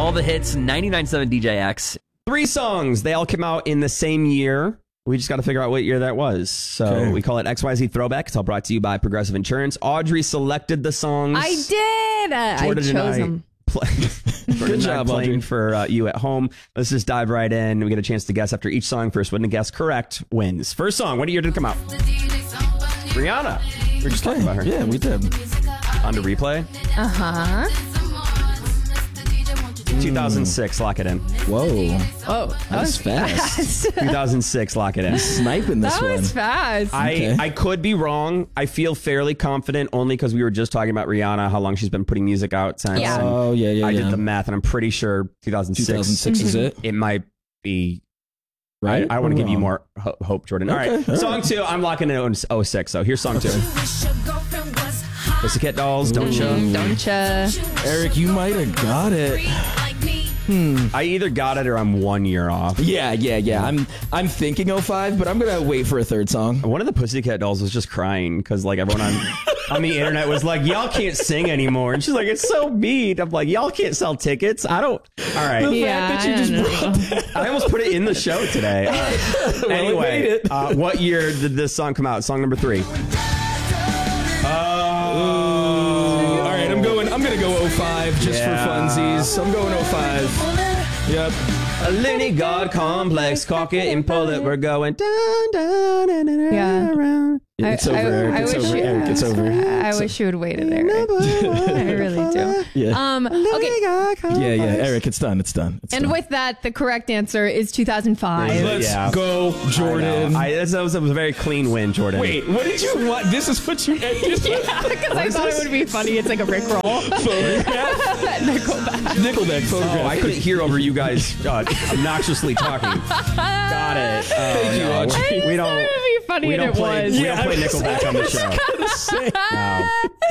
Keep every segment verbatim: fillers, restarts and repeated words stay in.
all the hits, ninety-nine point seven D J X. Three songs. They all came out in the same year. We just got to figure out what year that was. So okay. we call it X Y Z Throwback. It's all brought to you by Progressive Insurance. Audrey selected the songs. I did. Uh, I chose I them. Play, Good job, playing for uh, you at home. Let's just dive right in. We get a chance to guess after each song. First one to guess correct wins. First song. What year did it come out? Rihanna. We were just talking about her. Yeah, we did. On to replay. Uh-huh. two thousand six, lock it in. Whoa. Oh, that, that was fast. fast. two thousand six, lock it in. Sniping this that one. That was fast. I, okay. I could be wrong. I feel fairly confident only because we were just talking about Rihanna, how long she's been putting music out since. Yeah. Oh, yeah, yeah, I yeah. did the math, and I'm pretty sure two thousand six. two thousand six mm-hmm. is it? It might be. Right? I, I want to give you more ho- hope, Jordan. Okay, all right. all song right. two, I'm locking in oh six. So here's song two. Pussycat Dolls, Don't Ya. Mm, don't ya. Eric, you might have got it. Hmm. I either got it or I'm one year off. Yeah, yeah, yeah. I'm I'm thinking oh five, but I'm going to wait for a third song. One of the Pussycat Dolls was just crying because like everyone on, on the internet was like, y'all can't sing anymore. And she's like, it's so mean. I'm like, y'all can't sell tickets. I don't. All right. The yeah, fact that you I just know. brought that. I almost put it in the show today. Uh, well, anyway, uh, what year did this song come out? Song number three. Oh. All right, I'm going. I'm gonna go oh five just Yeah. for funsies. I'm going oh five. Yep. A loony god complex, cock it and pull it. We're going down, down, and Yeah. around. It's over, Eric. It's wish over, you, Eric. It's over. I So- wish you would waited there. I really do. Yeah. Um. Okay. Yeah, yeah, Eric. It's done. It's done. It's And done. with that, the correct answer is two thousand five. Let's Yeah. go, Jordan. I, that was, that was a very clean win, Jordan. Wait, what did you want? This is what you. Yeah, because I thought it would be funny. It's like a Rickroll. Photograph. Nickelback. Nickelback Oh, photograph. I couldn't hear over you guys uh, obnoxiously talking. Got it. Oh, Thank you, no. Audrey. We I don't. thought it would be funny, We and don't it play. was. We Yeah, don't play I was- Nickelback on the show. No.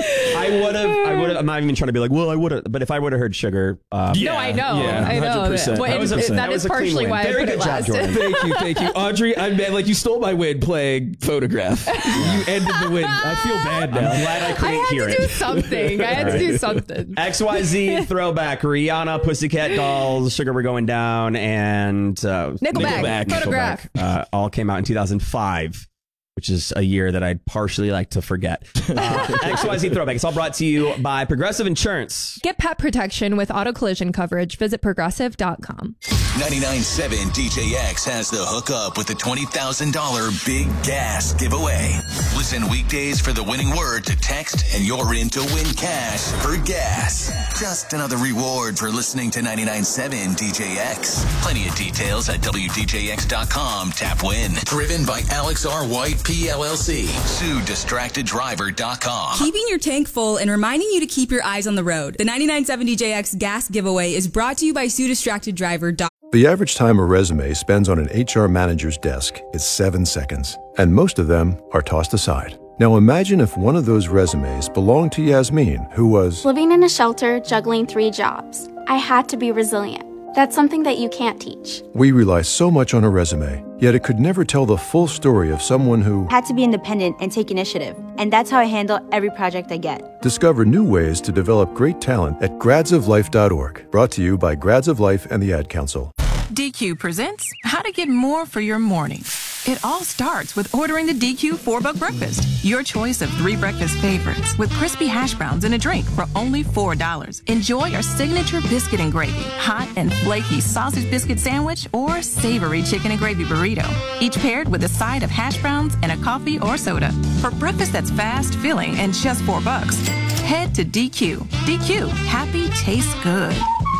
I would have. I would have. I'm not even trying to be like, well, I would have. But if I would have heard Sugar, um, Yeah. No, I know. Yeah, I know. one hundred percent. Well, That and was a- that that is was a clean partially win. why Very I put good it job, last. Jordan. Thank you, thank you, Audrey. I meant like you stole my win playing Photograph. You ended the win. I feel bad now. I'm glad I I couldn't had hear to do it. something. I had to do something. X Y Z Throwback, Rihanna, Pussycat Dolls, Sugar We're Going Down, and uh, Nickelback, Nickelback. Photograph. uh, all came out in two thousand five, which is a year that I'd partially like to forget. Uh, X Y Z Throwback. It's all brought to you by Progressive Insurance. Get pet protection with auto collision coverage. Visit progressive dot com. ninety-nine point seven D J X has the hookup with the twenty thousand dollars Big Gas giveaway. Listen weekdays for the winning word to text and you're in to win cash for gas. Just another reward for listening to ninety-nine point seven D J X. Plenty of details at W D J X dot com. Tap win. Driven by Alex R. White P L L C. Sue Distracted Driver dot com. Keeping your tank full and reminding you to keep your eyes on the road. The ninety-nine point seven D J X gas giveaway is brought to you by Sue Distracted Driver dot com. The average time a resume spends on an H R manager's desk is seven seconds, and most of them are tossed aside. Now imagine if one of those resumes belonged to Yasmin, who was living in a shelter, juggling three jobs. I had to be resilient. That's something that you can't teach. We rely so much on a resume, yet it could never tell the full story of someone who had to be independent and take initiative. And that's how I handle every project I get. Discover new ways to develop great talent at grads of life dot org. Brought to you by Grads of Life and the Ad Council. D Q presents how to get more for your morning. It all starts with ordering the D Q four buck breakfast. Your choice of three breakfast favorites with crispy hash browns and a drink for only four dollars. Enjoy our signature biscuit and gravy, hot and flaky sausage biscuit sandwich, or savory chicken and gravy burrito. Each paired with a side of hash browns and a coffee or soda. For breakfast that's fast, filling, and just four bucks, head to D Q. D Q, happy tastes good.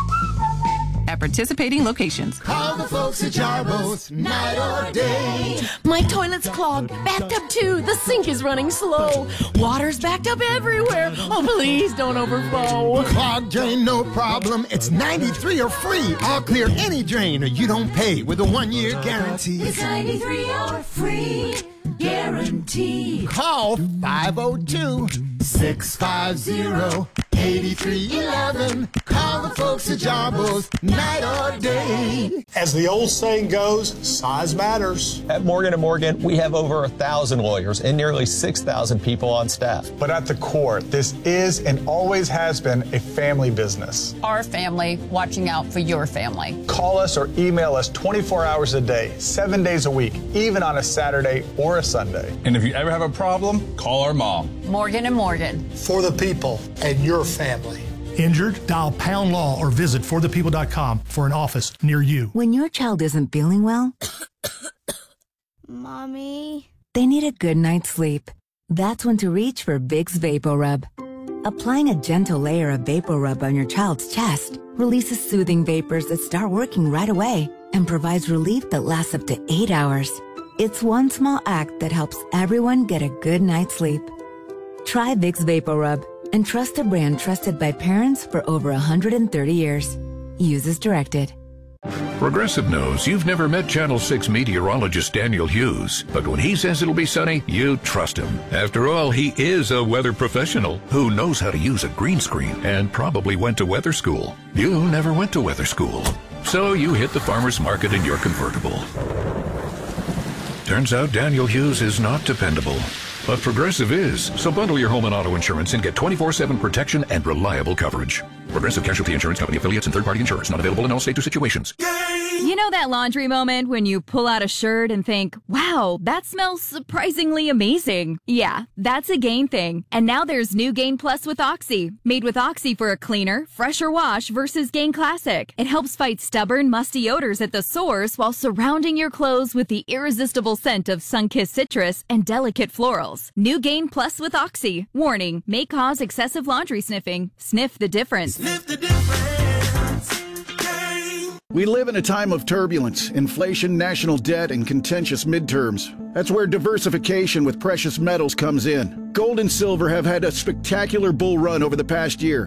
At participating locations. Call the folks at Jarbo's, night or day. My toilet's clogged, backed up too. The sink is running slow. Water's backed up everywhere. Oh, please don't overflow. Clogged drain, no problem. It's ninety-three or free. I'll clear any drain or you don't pay with a one-year guarantee. It's ninety-three hour free guarantee. Call five oh two, six five zero, eight three one one. Call the folks folks a job both night or day. As the old saying goes, size matters. At Morgan and Morgan, we have over a thousand lawyers and nearly six thousand people on staff. But at the core, this is and always has been a family business. Our family watching out for your family. Call us or email us twenty-four hours a day, seven days a week, even on a Saturday or a Sunday. And if you ever have a problem, call our mom. Morgan and Morgan. For the people and your family. Injured? Dial Pound Law or visit for the people dot com for an office near you. When your child isn't feeling well, Mommy, they need a good night's sleep. That's when to reach for Vicks VapoRub. Applying a gentle layer of VapoRub on your child's chest releases soothing vapors that start working right away and provides relief that lasts up to eight hours. It's one small act that helps everyone get a good night's sleep. Try Vicks VapoRub and trust a brand trusted by parents for over one hundred thirty years. Use as directed. Progressive knows you've never met Channel six meteorologist Daniel Hughes, but when he says it'll be sunny, you trust him. After all, he is a weather professional who knows how to use a green screen and probably went to weather school. You never went to weather school, so you hit the farmer's market in your convertible. Turns out Daniel Hughes is not dependable. But Progressive is. So bundle your home and auto insurance and get twenty-four seven protection and reliable coverage. Progressive Casualty Insurance Company affiliates and third-party insurance not available in all states or situations. You know that laundry moment when you pull out a shirt and think, wow, that smells surprisingly amazing. Yeah, that's a Gain thing. And now there's new Gain Plus with Oxy. Made with Oxy for a cleaner, fresher wash versus Gain Classic. It helps fight stubborn, musty odors at the source while surrounding your clothes with the irresistible scent of sun-kissed citrus and delicate florals. New Gain Plus with Oxy. Warning, may cause excessive laundry sniffing. Sniff the difference. Sniff the difference. Gain. We live in a time of turbulence, inflation, national debt, and contentious midterms. That's where diversification with precious metals comes in. Gold and silver have had a spectacular bull run over the past year.